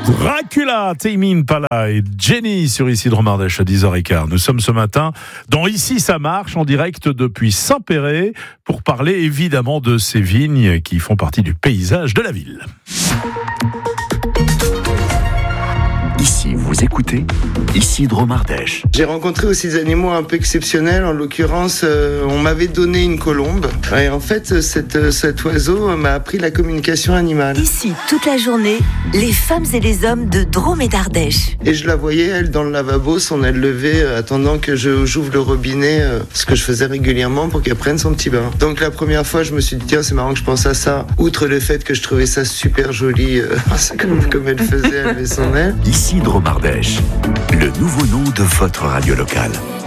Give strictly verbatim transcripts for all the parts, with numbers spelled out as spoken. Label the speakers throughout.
Speaker 1: Dracula, Tame Impala et Jenny sur Isidro Mardèche à dix heures quinze. Nous sommes ce matin dans Ici ça marche en direct depuis Saint-Péret pour parler évidemment de ces vignes qui font partie du paysage de la ville.
Speaker 2: Ici, vous écoutez Isidro Mardèche.
Speaker 3: J'ai rencontré aussi des animaux un peu exceptionnels. En l'occurrence, euh, on m'avait donné une colombe. Et en fait, cette, cet oiseau m'a appris la communication animale.
Speaker 4: Ici, toute la journée, les femmes et les hommes de Drôme et d'Ardèche.
Speaker 3: Et je la voyais, elle, dans le lavabo, son aile levée, euh, attendant que je, j'ouvre le robinet, euh, ce que je faisais régulièrement pour qu'elle prenne son petit bain. Donc la première fois, je me suis dit, tiens, c'est marrant que je pense à ça. Outre le fait que je trouvais ça super joli, euh, comme, comme elle faisait, elle avait son aile.
Speaker 2: Isidro Mardèche, le nouveau nom de votre radio locale.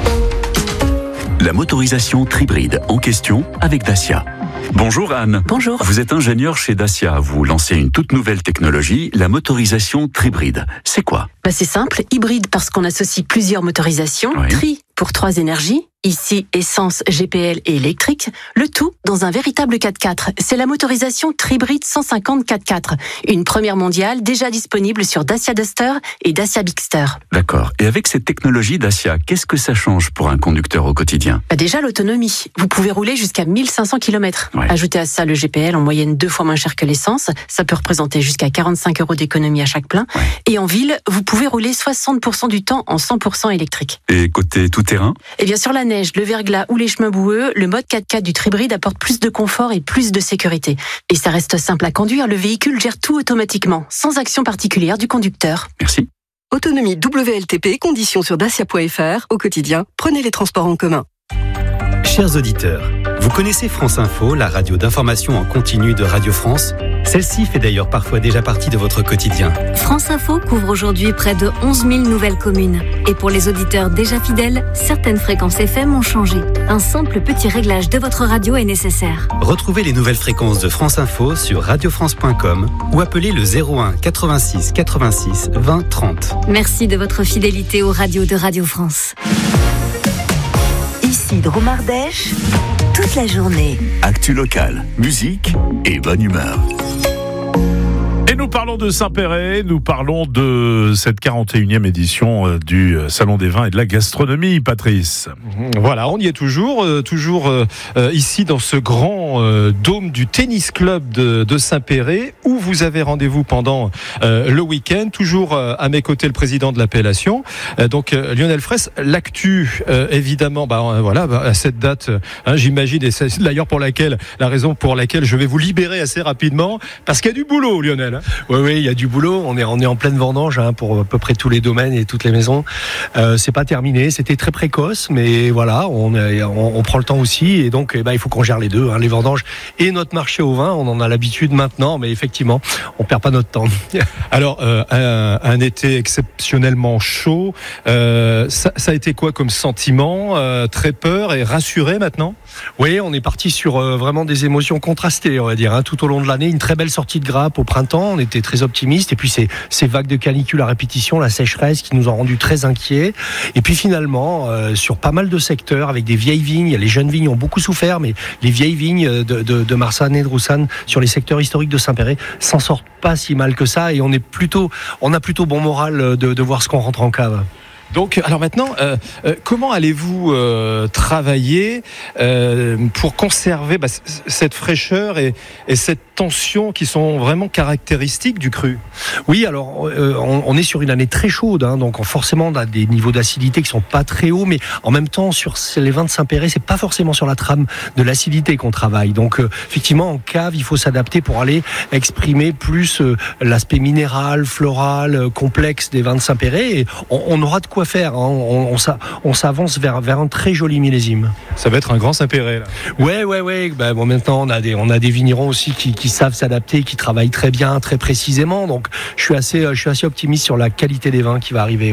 Speaker 2: La motorisation Tribride en question avec Dacia. Bonjour Anne.
Speaker 4: Bonjour.
Speaker 2: Vous êtes ingénieur chez Dacia. Vous lancez une toute nouvelle technologie, la motorisation Tribride. C'est quoi ?
Speaker 5: Bah c'est simple, hybride parce qu'on associe plusieurs motorisations,
Speaker 2: Oui.
Speaker 5: tri pour trois énergies, ici essence, G P L et électrique, le tout dans un véritable quatre-quatre. C'est la motorisation Tribride cent cinquante quatre-quatre, une première mondiale déjà disponible sur Dacia Duster et Dacia Bigster.
Speaker 2: D'accord. Et avec cette technologie Dacia, qu'est-ce que ça change pour un conducteur au quotidien ?
Speaker 5: Bah déjà l'autonomie, vous pouvez rouler jusqu'à mille cinq cents kilomètres.
Speaker 2: Ouais.
Speaker 5: Ajoutez à ça le G P L en moyenne deux fois moins cher que l'essence, ça peut représenter jusqu'à quarante-cinq euros d'économie à chaque plein.
Speaker 2: Ouais.
Speaker 5: Et en ville, vous pouvez rouler soixante pour cent du temps en cent pour cent électrique.
Speaker 2: Et côté tout-terrain ?
Speaker 5: Et bien sur la neige, le verglas ou les chemins boueux, le mode quatre-quatre du Tribride apporte plus de confort et plus de sécurité. Et ça reste simple à conduire, le véhicule gère tout automatiquement, sans action particulière du conducteur.
Speaker 2: Merci.
Speaker 6: Autonomie W L T P, conditions sur dacia point f r. Au quotidien, prenez les transports en commun.
Speaker 7: Chers auditeurs, vous connaissez France Info, la radio d'information en continu de Radio France ? Celle-ci fait d'ailleurs parfois déjà partie de votre quotidien.
Speaker 8: France Info couvre aujourd'hui près de onze mille nouvelles communes. Et pour les auditeurs déjà fidèles, certaines fréquences F M ont changé. Un simple petit réglage de votre radio est nécessaire.
Speaker 7: Retrouvez les nouvelles fréquences de France Info sur radio france point com ou appelez le zéro un quatre-vingt-six quatre-vingt-six vingt trente.
Speaker 8: Merci de votre fidélité aux radios de Radio France.
Speaker 4: Ici Drôme Ardèche, toute la journée.
Speaker 2: Actu locale, musique et bonne humeur.
Speaker 1: Et nous parlons de Saint-Péret, nous parlons de cette quarante et unième édition du Salon des vins et de la gastronomie, Patrice.
Speaker 9: Voilà, on y est toujours, euh, toujours euh, euh, ici dans ce grand euh, dôme du tennis club de, de Saint-Péret, où vous avez rendez-vous pendant euh, le week-end, toujours euh, à mes côtés le président de l'appellation, euh, donc euh, Lionel Fraisse. L'actu, euh, évidemment, bah, euh, voilà, bah, à cette date, hein, j'imagine, et c'est d'ailleurs pour laquelle, la raison pour laquelle je vais vous libérer assez rapidement, parce qu'il y a du boulot, Lionel.
Speaker 10: Oui, oui, il y a du boulot. On est, on est en pleine vendange hein, pour à peu près tous les domaines et toutes les maisons. Euh, c'est pas terminé. C'était très précoce, mais voilà, on, est, on, on prend le temps aussi. Et donc, eh ben, il faut qu'on gère les deux, hein, les vendanges et notre marché au vin. On en a l'habitude maintenant, mais effectivement, on perd pas notre temps.
Speaker 9: Alors, euh, un, un été exceptionnellement chaud. Euh, ça, ça a été quoi comme sentiment ? euh, Très peur et rassuré maintenant ?
Speaker 10: Oui, on est parti sur euh, vraiment des émotions contrastées, on va dire, hein, tout au long de l'année. Une très belle sortie de grappe au printemps. On était très optimistes. Et puis, ces, ces vagues de canicule à répétition, la sécheresse qui nous ont rendus très inquiets. Et puis, finalement, euh, sur pas mal de secteurs, avec des vieilles vignes, les jeunes vignes ont beaucoup souffert, mais les vieilles vignes de, de, de Marsanne et de Roussanne sur les secteurs historiques de Saint-Péret s'en sortent pas si mal que ça. Et on est plutôt, on a plutôt bon moral de, de voir ce qu'on rentre en cave.
Speaker 9: Donc, alors maintenant, euh, euh, comment allez-vous euh, travailler euh, pour conserver bah, c- cette fraîcheur et, et cette tension qui sont vraiment caractéristiques du cru ?
Speaker 10: Oui, alors euh, on, on est sur une année très chaude, hein, donc forcément on a des niveaux d'acidité qui sont pas très hauts, mais en même temps sur les vins de Saint-Péret, c'est pas forcément sur la trame de l'acidité qu'on travaille. Donc euh, effectivement en cave, il faut s'adapter pour aller exprimer plus euh, l'aspect minéral, floral, euh, complexe des vins de Saint-Péret. Et on, on aura de quoi faire. Hein. On, on, on s'avance vers, vers un très joli millésime.
Speaker 9: Ça va être un grand Saint-Péret là.
Speaker 10: Ouais, ouais, ouais. Ben, bon, maintenant on a des, on a des vignerons aussi qui, qui savent s'adapter, qui travaillent très bien, très précisément. Donc je suis assez, je suis assez optimiste sur la qualité des vins qui va arriver. Ouais.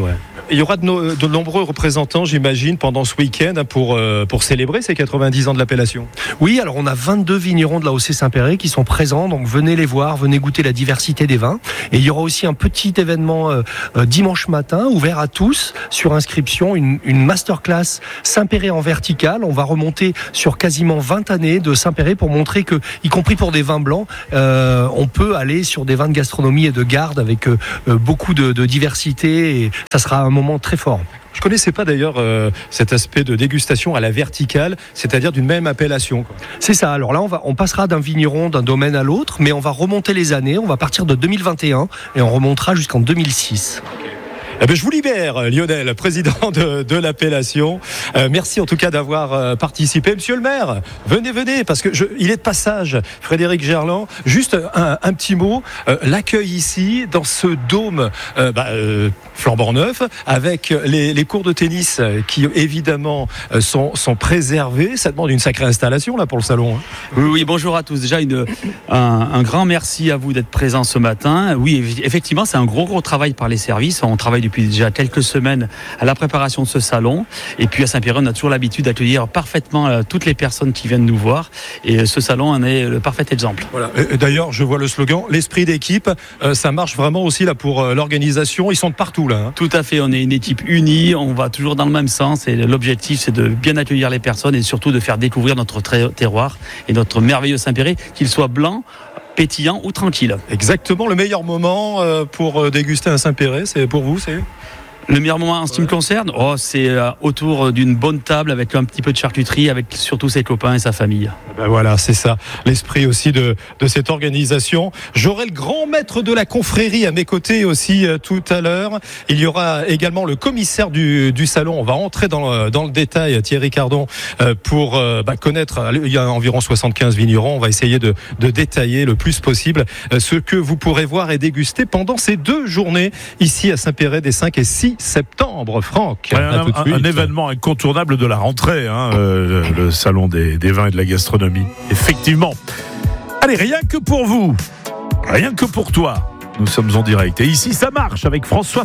Speaker 9: Il y aura de, no- de nombreux représentants, j'imagine, pendant ce week-end pour, euh, pour célébrer ces quatre-vingt-dix ans de l'appellation.
Speaker 10: Oui, alors on a vingt-deux vignerons de l'A O C Saint-Péray qui sont présents, donc venez les voir, venez goûter la diversité des vins. Et il y aura aussi un petit événement euh, euh, dimanche matin, ouvert à tous, sur inscription, une, une masterclass Saint-Péray en vertical. On va remonter sur quasiment vingt années de Saint-Péray pour montrer que, y compris pour des vins blancs, euh, on peut aller sur des vins de gastronomie et de garde avec euh, beaucoup de, de diversité, et ça sera un moment très fort.
Speaker 9: Je connaissais pas d'ailleurs euh, cet aspect de dégustation à la verticale, c'est-à-dire d'une même appellation, quoi.
Speaker 10: C'est ça. Alors là, on, va, on passera d'un vigneron, d'un domaine à l'autre, mais on va remonter les années. On va partir de deux mille vingt et un et on remontera jusqu'en deux mille six.
Speaker 9: Eh ben, je vous libère, Lionel, président de, de l'appellation. Euh, merci en tout cas d'avoir euh, participé. Monsieur le maire, venez, venez, parce que je, il est de passage, Frédéric Gerland. Juste un, un petit mot. Euh, l'accueil ici, dans ce dôme euh, bah, euh, flambant neuf, avec les, les cours de tennis qui évidemment sont, sont préservés. Ça demande une sacrée installation là pour le salon. Hein.
Speaker 11: Oui, oui, bonjour à tous. Déjà, une, un, un grand merci à vous d'être présents ce matin. Oui, effectivement, c'est un gros, gros travail par les services. On travaille depuis déjà quelques semaines à la préparation de ce salon. Et puis à Saint-Péray, on a toujours l'habitude d'accueillir parfaitement toutes les personnes qui viennent nous voir. Et ce salon en est le parfait exemple.
Speaker 9: Voilà. Et d'ailleurs, je vois le slogan, l'esprit d'équipe. Euh, ça marche vraiment aussi là pour euh, l'organisation. Ils sont de partout là. Hein.
Speaker 11: Tout à fait. On est une équipe unie. On va toujours dans le même sens. Et l'objectif, c'est de bien accueillir les personnes et surtout de faire découvrir notre terroir et notre merveilleux Saint-Péray, qu'il soit blanc, pétillant ou tranquille.
Speaker 9: Exactement, le meilleur moment pour déguster un Saint-Péray, c'est pour vous, c'est
Speaker 11: le meilleur moment en ce qui me concerne, oh, c'est euh, autour d'une bonne table avec un petit peu de charcuterie, avec surtout ses copains et sa famille.
Speaker 9: Ben voilà, c'est ça, l'esprit aussi de, de cette organisation. J'aurai le grand maître de la confrérie à mes côtés aussi euh, tout à l'heure. Il y aura également le commissaire du, du salon. On va entrer dans, dans le détail, Thierry Cardon, euh, pour euh, bah, connaître. Il y a environ soixante-quinze vignerons. On va essayer de, de détailler le plus possible euh, ce que vous pourrez voir et déguster pendant ces deux journées ici à Saint-Péray des cinq et six septembre. Franck,
Speaker 1: ouais, un, un, un événement incontournable de la rentrée, hein, euh, le, le salon des, des vins et de la gastronomie. Effectivement. Allez, rien que pour vous, rien que pour toi, nous sommes en direct. Et ici, ça marche avec François